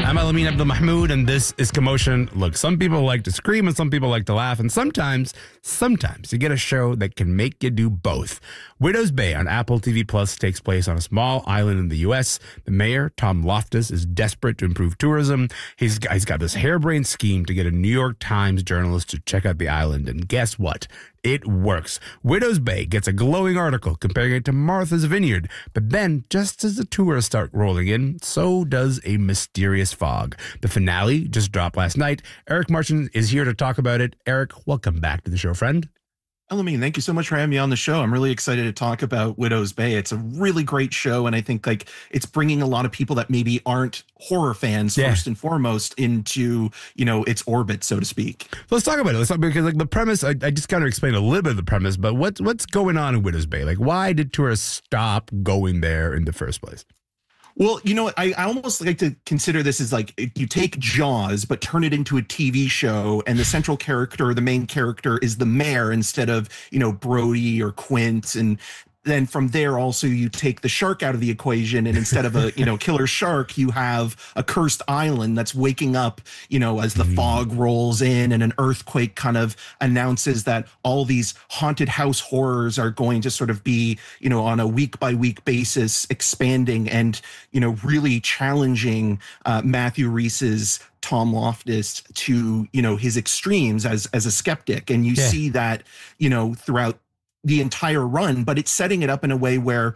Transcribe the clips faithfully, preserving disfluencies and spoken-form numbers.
I'm Alamin Abdul Mahmoud, and this is Commotion. Look, some people like to scream and some people like to laugh, and sometimes, sometimes you get a show that can make you do both. Widow's Bay on Apple T V Plus takes place on a small island in the U S. The mayor, Tom Loftus, is desperate to improve tourism. He's got, he's got this harebrained scheme to get a New York Times journalist to check out the island, and guess what? It works. Widow's Bay gets a glowing article comparing it to Martha's Vineyard. But then, just as the tourists start rolling in, so does a mysterious fog. The finale just dropped last night. Eric Martin is here to talk about it. Eric, welcome back to the show, friend. Elamine, thank you so much for having me on the show. I'm really excited to talk about Widow's Bay. It's a really great show, and I think like it's bringing a lot of people that maybe aren't horror fans yeah. first and foremost into, you know, its orbit, so to speak. So let's talk about it. Let's talk because like the premise. I, I just kind of explained a little bit of the premise, but what's what's going on in Widow's Bay? Like, why did tourists stop going there in the first place? Well, you know, I, I almost like to consider this as like you take Jaws, but turn it into a T V show, and the central character, the main character, is the mayor instead of, you know, Brody or Quint. And then from there, also, you take the shark out of the equation, and instead of a, you know, killer shark, you have a cursed island that's waking up, you know, as the mm. fog rolls in and an earthquake kind of announces that all these haunted house horrors are going to sort of be, you know, on a week by week basis expanding and, you know, really challenging uh, Matthew Rhys's Tom Loftus to, you know, his extremes as as a skeptic. And you yeah. see that, you know, throughout the entire run, but it's setting it up in a way where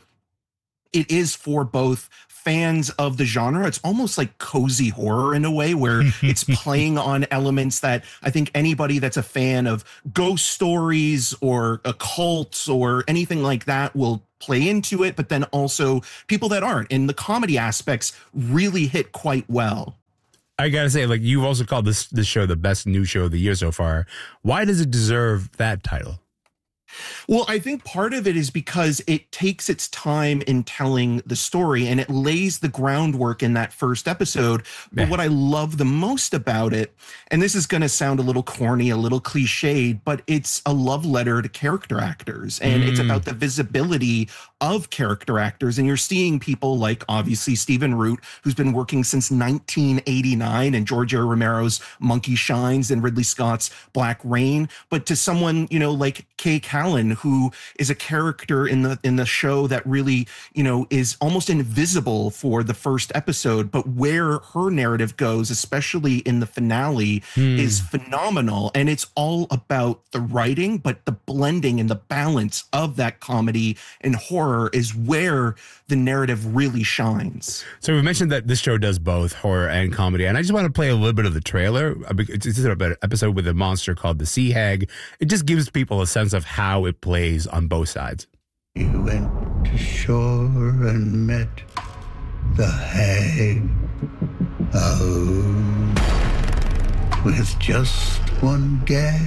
it is for both fans of the genre. It's almost like cozy horror in a way where it's playing on elements that I think anybody that's a fan of ghost stories or occults or anything like that will play into it. But then also people that aren't, and the comedy aspects really hit quite well. I gotta say, like, you've also called this this show the best new show of the year so far. Why does it deserve that title? Well, I think part of it is because it takes its time in telling the story and it lays the groundwork in that first episode. But what I love the most about it, and this is going to sound a little corny, a little cliched, but it's a love letter to character actors, and mm. it's about the visibility of character actors. And you're seeing people like, obviously, Stephen Root, who's been working since nineteen eighty-nine, and George A. Romero's Monkey Shines and Ridley Scott's Black Rain. But to someone, you know, like Kay Callan, who is a character in the in the show that really, you know, is almost invisible for the first episode, but where her narrative goes, especially in the finale, hmm. is phenomenal. And it's all about the writing, but the blending and the balance of that comedy and horror is where the narrative really shines. So we mentioned that this show does both horror and comedy, and I just want to play a little bit of the trailer. It's about an episode with a monster called the Sea Hag. It just gives people a sense of how it plays on both sides. You went to shore and met the hag. Oh, with just one gag.